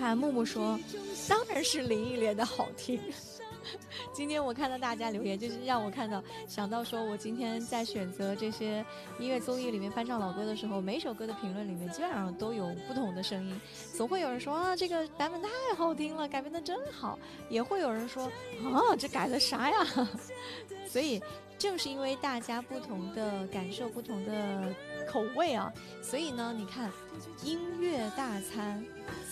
看木木说，当然是林忆莲的好听。今天我看到大家留言，就是让我想到说，我今天在选择这些音乐综艺里面翻唱老歌的时候，每首歌的评论里面基本上都有不同的声音，总会有人说啊，这个版本太好听了，改编的真好，也会有人说啊，这改了啥呀？所以正是因为大家不同的感受、不同的口味啊，所以呢，你看音乐大餐